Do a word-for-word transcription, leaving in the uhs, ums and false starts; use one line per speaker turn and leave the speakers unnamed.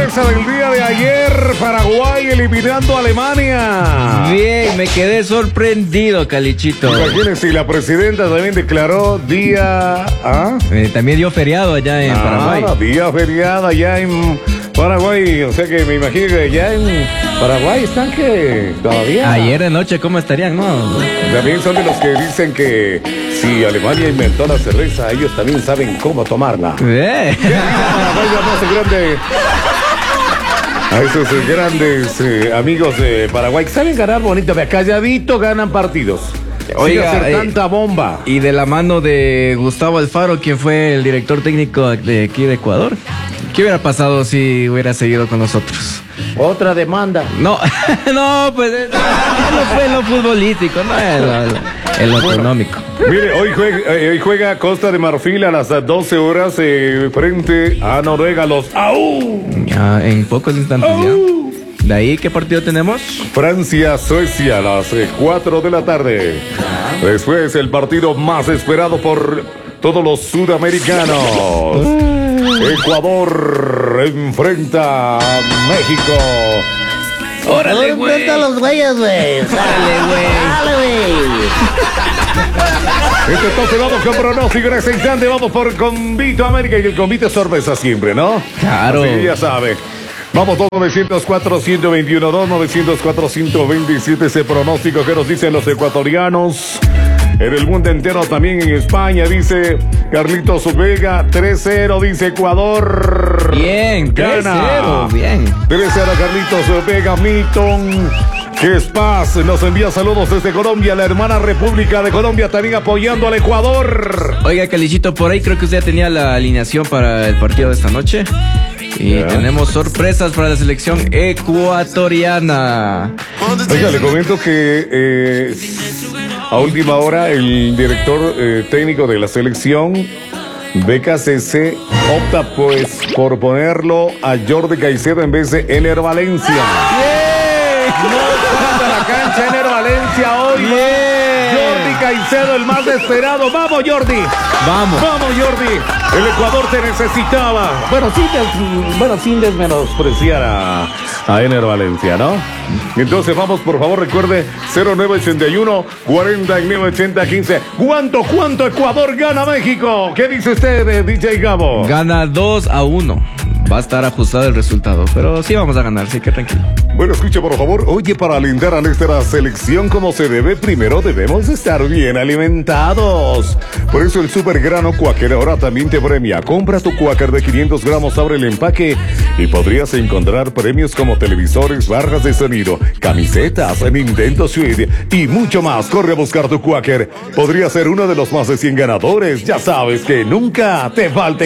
sorpresa del día de ayer, Paraguay eliminando a Alemania.
Bien, me quedé sorprendido, Calichito.
Imagínense, la presidenta también declaró día... ¿ah?
Eh, también dio feriado allá en
ah,
Paraguay.
Día feriado allá en Paraguay, o sea que me imagino que ya en Paraguay están que todavía...
Ayer de noche, ¿cómo estarían, no?
También son de los que dicen que si Alemania inventó la cerveza, ellos también saben cómo tomarla.
Eh.
A esos eh, grandes eh, amigos de Paraguay que saben ganar bonito, de calladito ganan partidos. Oiga, hacer
eh,
tanta bomba.
Y de la mano de Gustavo Alfaro, quien fue el director técnico de aquí de Ecuador. ¿Qué hubiera pasado si hubiera seguido con nosotros?
Otra demanda.
No, no, pues no fue en lo futbolístico, no en lo, en lo bueno, económico.
Mire, hoy juega, eh, hoy juega Costa de Marfil a las doce horas eh, frente a Noruega, los ¡au!
Ya, en pocos instantes ¡au! Ya. ¿De ahí qué partido tenemos?
Francia-Suecia a las eh, cuatro de la tarde. Ah. Después el partido más esperado por todos los sudamericanos. Ecuador enfrenta a México.
¡Órale, güey! ¡Enfrenta a los güeyes, güey! ¡Órale, güey! ¡Órale, güey!
Esto entonces vamos con pronóstico en ese instante. Vamos por Convito América, y el convite es sorpresa siempre, ¿no?
Claro.
Así que ya sabe. Vamos, dos novecientos cuatro, ciento veintiuno, dos novecientos cuatro, ciento veintisiete, ese pronóstico que nos dicen los ecuatorianos. En el mundo entero, también en España, dice Carlitos Vega, tres cero, dice Ecuador.
Bien, tres cero, bien.
tres cero, Carlitos Vega, Milton. Que es paz, nos envía saludos desde Colombia, la hermana República de Colombia también apoyando al Ecuador.
Oiga, Calichito, por ahí creo que usted ya tenía la alineación para el partido de esta noche. Y yeah. tenemos sorpresas para la selección ecuatoriana.
Oiga, le comento que eh, a última hora el director eh, técnico de la selección B K C C opta pues por ponerlo a Jordi Caicedo en vez de Ener Valencia.
Yeah.
No falta la cancha Ener Valencia hoy.
Yeah.
Jordi Caicedo, el más esperado. Vamos, Jordi.
Vamos.
Vamos, Jordi. El Ecuador te necesitaba. Bueno, sin, des, bueno, sin desmenospreciar a, a Ener Valencia, ¿no? Entonces vamos, por favor, recuerde cero nueve ochenta y uno, cuarenta y nueve ochenta, quince. ¿Cuánto, cuánto Ecuador gana México? ¿Qué dice usted, eh, D J Gabo?
Gana dos a uno. Va a estar ajustado el resultado, pero sí vamos a ganar, así que tranquilo.
Bueno, escuche por favor. Oye, para alentar a nuestra selección como se debe, primero debemos estar bien alimentados. Por eso el Super Grano Quaker ahora también te premia. Compra tu Quaker de quinientos gramos, abre el empaque y podrías encontrar premios como televisores, barras de sonido, camisetas, Nintendo Switch y mucho más. Corre a buscar tu Quaker. Podría ser uno de los más de cien ganadores. Ya sabes que nunca te falte